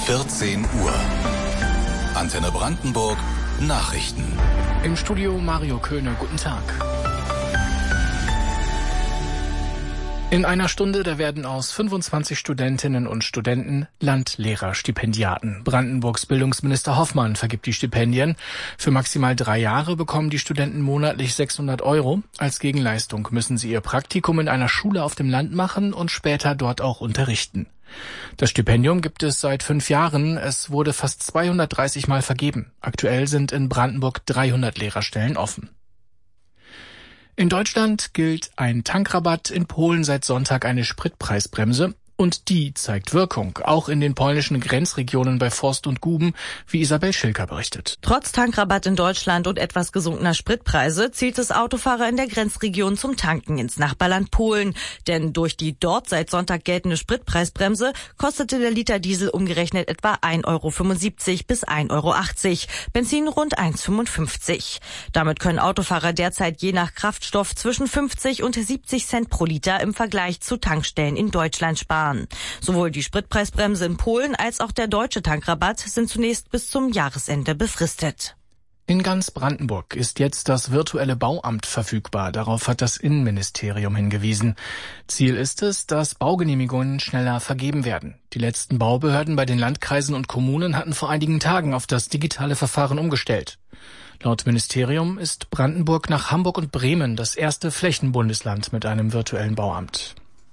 14 Uhr. Antenne Brandenburg Nachrichten. Im Studio Mario Köhne, guten Tag. In einer Stunde, da werden aus 25 Studentinnen und Studenten Landlehrerstipendiaten. Brandenburgs Bildungsminister Hoffmann vergibt die Stipendien. Für maximal 3 Jahre bekommen die Studenten monatlich 600 €. Als Gegenleistung müssen sie ihr Praktikum in einer Schule auf dem Land machen und später dort auch unterrichten. Das Stipendium gibt es seit 5 Jahren. Es wurde fast 230 Mal vergeben. Aktuell sind in Brandenburg 300 Lehrerstellen offen. In Deutschland gilt ein Tankrabatt, in Polen seit Sonntag eine Spritpreisbremse. Und die zeigt Wirkung, auch in den polnischen Grenzregionen bei Forst und Guben, wie Isabel Schilker berichtet. Trotz Tankrabatt in Deutschland und etwas gesunkener Spritpreise zieht es Autofahrer in der Grenzregion zum Tanken ins Nachbarland Polen. Denn durch die dort seit Sonntag geltende Spritpreisbremse kostete der Liter Diesel umgerechnet etwa 1,75 € bis 1,80 €, Benzin rund 1,55 €. Damit können Autofahrer derzeit je nach Kraftstoff zwischen 50 und 70 Cent pro Liter im Vergleich zu Tankstellen in Deutschland sparen. Sowohl die Spritpreisbremse in Polen als auch der deutsche Tankrabatt sind zunächst bis zum Jahresende befristet. In ganz Brandenburg ist jetzt das virtuelle Bauamt verfügbar. Darauf hat das Innenministerium hingewiesen. Ziel ist es, dass Baugenehmigungen schneller vergeben werden. Die letzten Baubehörden bei den Landkreisen und Kommunen hatten vor einigen Tagen auf das digitale Verfahren umgestellt. Laut Ministerium ist Brandenburg nach Hamburg und Bremen das erste Flächenbundesland mit einem virtuellen Bauamt.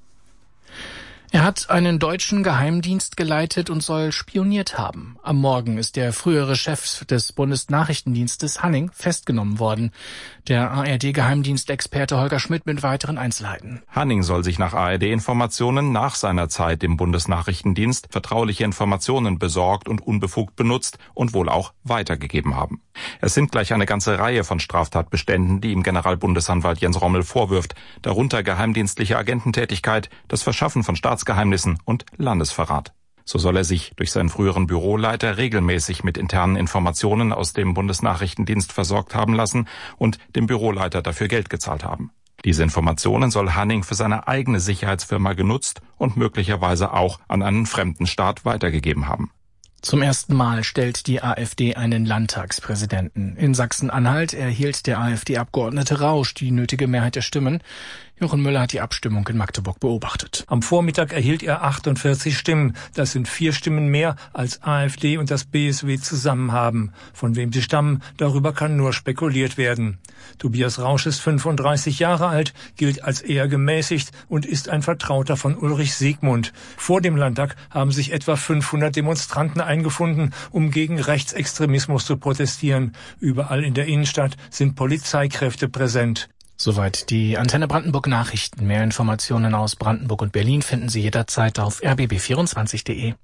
Er hat einen deutschen Geheimdienst geleitet und soll spioniert haben. Am Morgen ist der frühere Chef des Bundesnachrichtendienstes Hanning festgenommen worden. Der ARD-Geheimdienstexperte Holger Schmidt mit weiteren Einzelheiten. Hanning soll sich nach ARD-Informationen nach seiner Zeit im Bundesnachrichtendienst vertrauliche Informationen besorgt und unbefugt benutzt und wohl auch weitergegeben haben. Es sind gleich eine ganze Reihe von Straftatbeständen, die ihm Generalbundesanwalt Jens Rommel vorwirft, darunter geheimdienstliche Agententätigkeit, das Verschaffen von Staatsgeheimnissen und Landesverrat. So soll er sich durch seinen früheren Büroleiter regelmäßig mit internen Informationen aus dem Bundesnachrichtendienst versorgt haben lassen und dem Büroleiter dafür Geld gezahlt haben. Diese Informationen soll Hanning für seine eigene Sicherheitsfirma genutzt und möglicherweise auch an einen fremden Staat weitergegeben haben. Zum ersten Mal stellt die AfD einen Landtagspräsidenten. In Sachsen-Anhalt erhielt der AfD-Abgeordnete Rausch die nötige Mehrheit der Stimmen. Jochen Müller hat die Abstimmung in Magdeburg beobachtet. Am Vormittag erhielt er 48 Stimmen. Das sind 4 Stimmen mehr, als AfD und das BSW zusammen haben. Von wem sie stammen, darüber kann nur spekuliert werden. Tobias Rausch ist 35 Jahre alt, gilt als eher gemäßigt und ist ein Vertrauter von Ulrich Siegmund. Vor dem Landtag haben sich etwa 500 Demonstranten eingefunden, um gegen Rechtsextremismus zu protestieren. Überall in der Innenstadt sind Polizeikräfte präsent. Soweit die Antenne Brandenburg Nachrichten. Mehr Informationen aus Brandenburg und Berlin finden Sie jederzeit auf rbb24.de.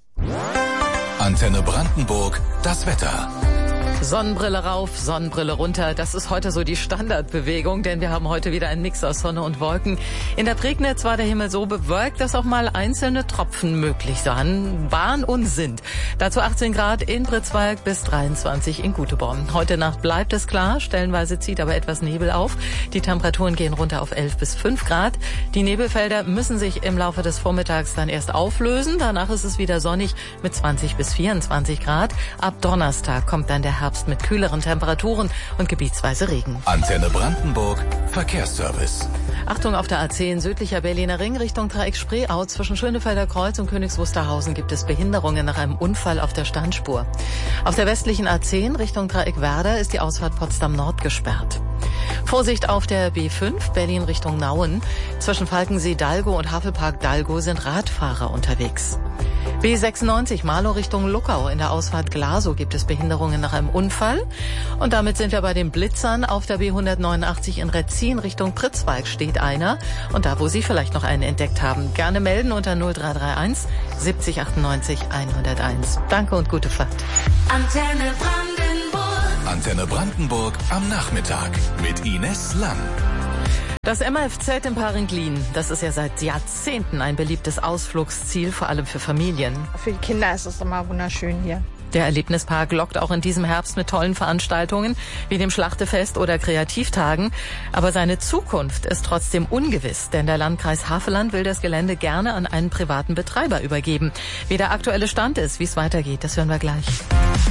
Antenne Brandenburg, das Wetter. Sonnenbrille rauf, Sonnenbrille runter. Das ist heute so die Standardbewegung, denn wir haben heute wieder einen Mix aus Sonne und Wolken. In der Prignitz war der Himmel so bewölkt, dass auch mal einzelne Tropfen möglich waren und sind. Dazu 18 Grad in Pritzwalk bis 23 in Guteborn. Heute Nacht bleibt es klar, stellenweise zieht aber etwas Nebel auf. Die Temperaturen gehen runter auf 11 bis 5 Grad. Die Nebelfelder müssen sich im Laufe des Vormittags dann erst auflösen. Danach ist es wieder sonnig mit 20 bis 24 Grad. Ab Donnerstag kommt dann der Herbst mit kühleren Temperaturen und gebietsweise Regen. Antenne Brandenburg, Verkehrsservice. Achtung, auf der A10 südlicher Berliner Ring Richtung Dreieck Spreeau zwischen Schönefelder Kreuz und Königs Wusterhausen gibt es Behinderungen nach einem Unfall auf der Standspur. Auf der westlichen A10 Richtung Dreieck Werder ist die Ausfahrt Potsdam Nord gesperrt. Vorsicht auf der B5 Berlin Richtung Nauen. Zwischen Falkensee-Dalgo und Havelpark-Dalgo sind Radfahrer unterwegs. B96 Marlow Richtung Luckau. In der Ausfahrt Glasow gibt es Behinderungen nach einem Unfall. Und damit sind wir bei den Blitzern. Auf der B189 in Retzin Richtung Pritzwalk steht einer. Und da, wo Sie vielleicht noch einen entdeckt haben, gerne melden unter 0331 70 98 101. Danke und gute Fahrt. Antenne Brandenburg. Antenne Brandenburg am Nachmittag mit Ines Lang. Das MAFZ in Paringlin, das ist ja seit Jahrzehnten ein beliebtes Ausflugsziel, vor allem für Familien. Für die Kinder ist es immer wunderschön hier. Der Erlebnispark lockt auch in diesem Herbst mit tollen Veranstaltungen wie dem Schlachtefest oder Kreativtagen. Aber seine Zukunft ist trotzdem ungewiss, denn der Landkreis Havelland will das Gelände gerne an einen privaten Betreiber übergeben. Wie der aktuelle Stand ist, wie es weitergeht, das hören wir gleich.